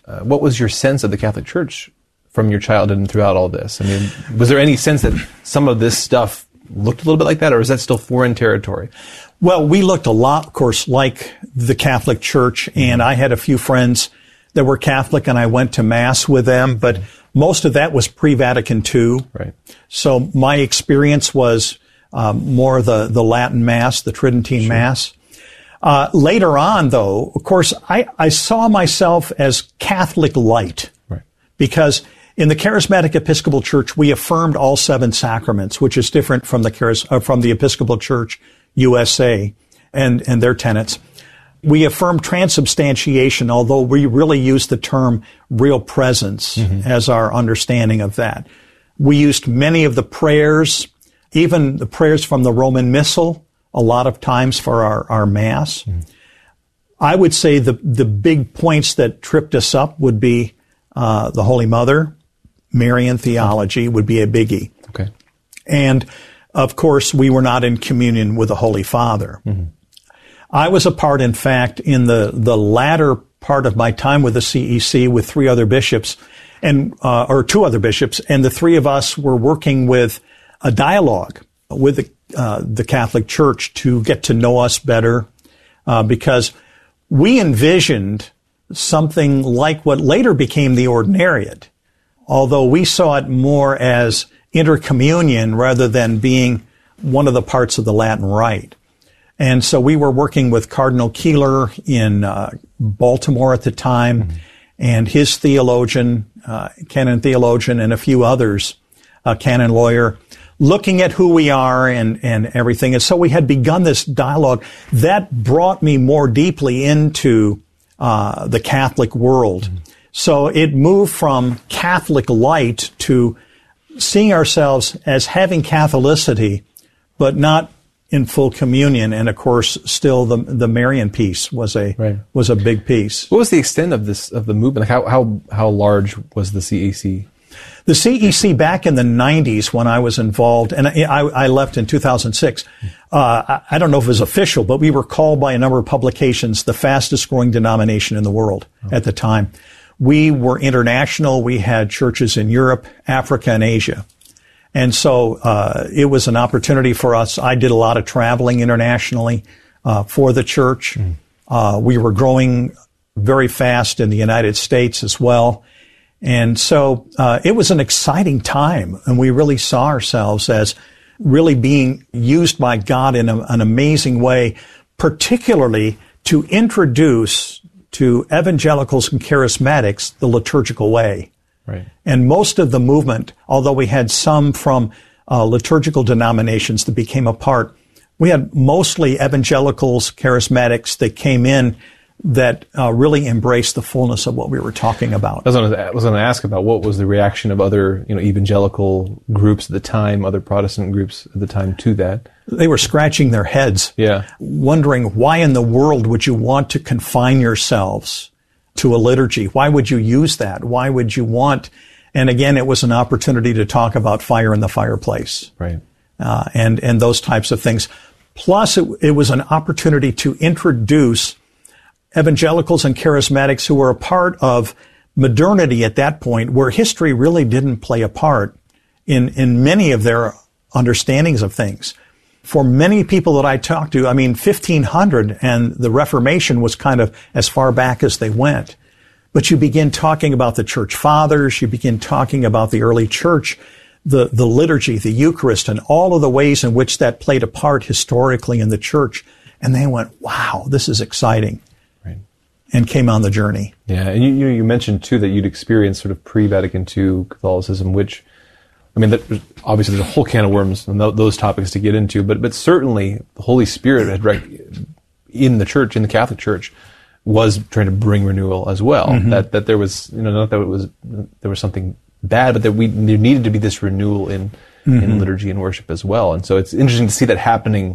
what was your sense of the Catholic Church from your childhood and throughout all this? I mean, was there any sense that some of this stuff looked a little bit like that, or is that still foreign territory? Well, we looked a lot, of course, like the Catholic Church, and I had a few friends that were Catholic, and I went to Mass with them, but most of that was pre-Vatican II. Right. So my experience was more the Latin Mass, the Tridentine Mass. Later on, though, of course, I saw myself as Catholic light. Right. Because in the Charismatic Episcopal Church, we affirmed all 7 sacraments, which is different from the Episcopal Church USA and their tenets. We affirmed transubstantiation, although we really used the term real presence as our understanding of that. We used many of the prayers, even the prayers from the Roman Missal, a lot of times for our Mass. I would say the big points that tripped us up would be the Holy Mother, Marian theology would be a biggie. Okay. And, of course, we were not in communion with the Holy Father. I was a part, in fact, in the latter part of my time with the CEC with 3 other bishops, or 2 other bishops, and the 3 of us were working with a dialogue with the Catholic Church to get to know us better, because we envisioned something like what later became the Ordinariate, although we saw it more as intercommunion rather than being one of the parts of the Latin Rite. And so we were working with Cardinal Keeler in Baltimore at the time, and his theologian, canon theologian, and a few others, canon lawyer, looking at who we are and everything. And so we had begun this dialogue that brought me more deeply into the Catholic world. So it moved from Catholic light to seeing ourselves as having Catholicity, but not in full communion. And of course, still the Marian piece was a big piece. What was the extent of the movement? Like how large was the CEC? The CEC back in the 90s when I was involved, and I left in 2006, I don't know if it was official, but we were called by a number of publications the fastest growing denomination in the world at the time. We were international. We had churches in Europe, Africa, and Asia. And so it was an opportunity for us. I did a lot of traveling internationally for the church. We were growing very fast in the United States as well. And so it was an exciting time, and we really saw ourselves as really being used by God in an amazing way, particularly to introduce to evangelicals and charismatics the liturgical way. Right. And most of the movement, although we had some from liturgical denominations that became a part, we had mostly evangelicals, charismatics that came in that really embraced the fullness of what we were talking about. I was going to ask about what was the reaction of other, evangelical groups at the time, other Protestant groups at the time to that. They were scratching their heads, wondering why in the world would you want to confine yourselves to a liturgy? Why would you use that? Why would you want? And again, it was an opportunity to talk about fire in the fireplace, right? And those types of things. Plus, it was an opportunity to introduce evangelicals and charismatics who were a part of modernity at that point, where history really didn't play a part in many of their understandings of things. For many people that I talked to, 1500 and the Reformation was kind of as far back as they went. But you begin talking about the church fathers, you begin talking about the early church, the liturgy, the Eucharist, and all of the ways in which that played a part historically in the church. And they went, wow, this is exciting. And came on the journey. Yeah, and you mentioned too that you'd experienced sort of pre-Vatican II Catholicism, which, obviously there's a whole can of worms and those topics to get into, but certainly the Holy Spirit had in the church, in the Catholic Church, was trying to bring renewal as well. That there was, not that there was something bad, but that there needed to be this renewal in liturgy and worship as well. And so it's interesting to see that happening.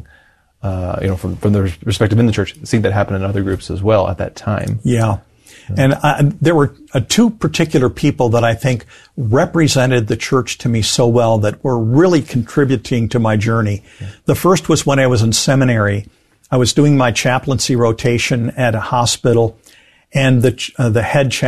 From the perspective in the church, seeing that happen in other groups as well at that time. Yeah. And there were 2 particular people that I think represented the church to me so well that were really contributing to my journey. Yeah. The first was when I was in seminary. I was doing my chaplaincy rotation at a hospital, and the head